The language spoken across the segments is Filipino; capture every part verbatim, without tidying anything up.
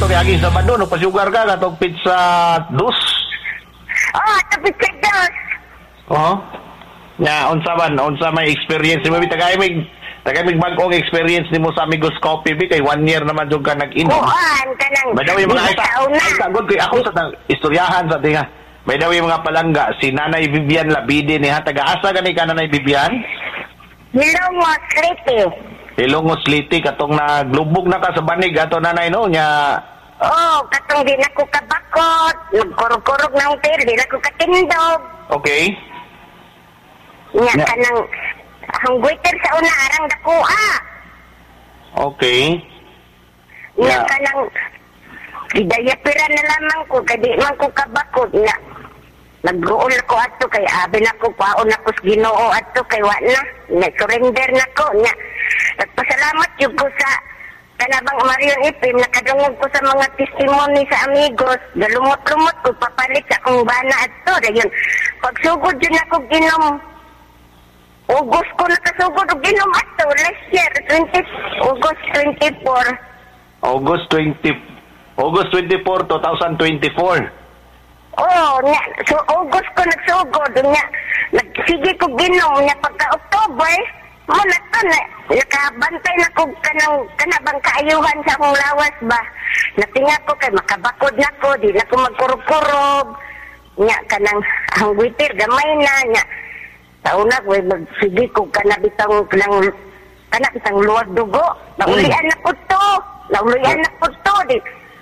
to kay agi Sabado no pasugar ka katong pizza dos. Oh, tapos ka dos. Oh. Nya unsa man unsa may experience mo bitagay mig tagay mig bag-ong experience nimo sa Amigos Coffee bi kay one year naman jud ka nag-inom. Kuan kanang. May daw yung mga ita. Ay sagod kay ako sa tang istoryahan sa tinga. May daw yung mga palangga si Nanay Vivian Labide ni ha taga-asa gani ka Nanay Vivian? Hilongos Liti. Hilongos Liti katong naglubog na ka sa banig ato nanay no nya. Oh, katong di na ko kabakot, nagkurog-kurog ng hotel, di na ko katindog. Okay. Nya Nya. kanang ang waiter sa una arang dakuha. Okay. Nya Yeah. kanang gidayapira na lamang ko kay di man ko kabakot nya. Nag-roll ko ato kay abi na ko kwaon ako sa Ginoo ato kay wa na. Nag-surrender na ko nya. Nagpasalamat jud ko sa kanabang Marion Ipim, nakadungog ko sa mga testimony sa Amigos. Galumot-lumot ko papalit sa akong bana ato. Dayon, pagsugod yun ako ginom. August ko nakasugod og ginom ato last year, twenty, August twenty-four. August twentieth August twenty-fourth, twenty twenty-four. Oh, nya, so August ko nagsugod nya. Nagsige ko ginom nya pagka October. Mo na to na nakabantay na ko kanang kanabang kaayuhan sa akong lawas ba. Natinga ko kay makabakod na ko, di na ko magkurog-kurog. Nya kanang ang witir gamay na nya. Tauna ko magsige ko kanabitang kanang kanabitang luwag dugo. Naulian na ko to. Naulian na ko to di.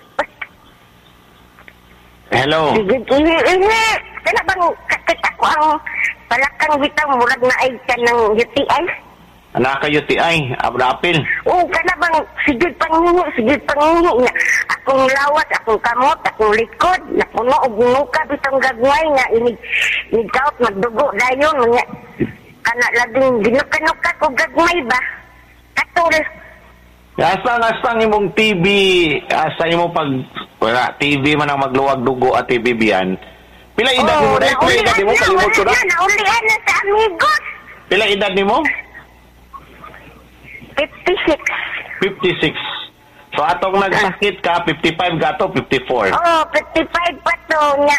Hello. Sige, ini ini kanabang kakita ko ang palakang bitang murag na ay ka ng U T I. Anak ka U T I, Abrapil. Oo, ka na bang sigid pangingi, sigid pangingi na akong lawas, akong kamot, akong likod, napuno og nuka bitong gagmay nga inig inigkaot magdugo dayon nga kana laging ginuka-nuka ko gagmay ba? Katul. Asa nga sang imong T V, asa imong pag wala T V man ang magluwag dugo at T V biyan. Pila edad nimo dai? Pila edad nimo kalimot ko na? Naulian na sa Amigos. Pila edad nimo? fifty-six. fifty-six. So atong nagsakit ka fifty-five gato fifty-four. Oh, fifty-five pa to nga.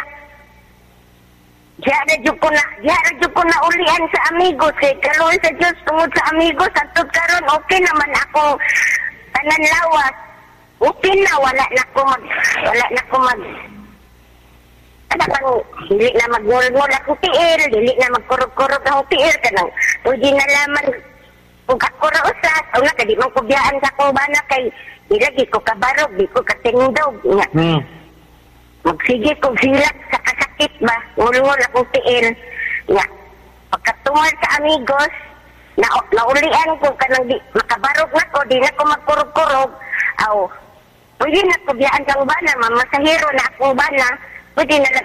Diyan jud ko na, diyan jud ko na ulian sa Amigos eh. Kaluoy sa Diyos tungod sa Amigos atod karon okay naman ako tanan lawas. Okay na wala na ko mag wala na ko mag ano bang dili na magngol-ngol akong tiil, dili na magkurog-kurog akong tiil kanang pwede na laman kung ako ra usas o na kadi man ko biyaan sa akong bana kay ilagi ko kabarog, di ko katingdog nga. Hmm. Magsige kong hilak sa kasakit ba, ngul-ngul akong tiil nga. Pagkatungol sa Amigos, na naulian ko kanang di makabarog na ko, di na ko magkurog-kurog, aw, pwede na ko biyaan sa akong bana, mamasahiro na akong bana, pwede na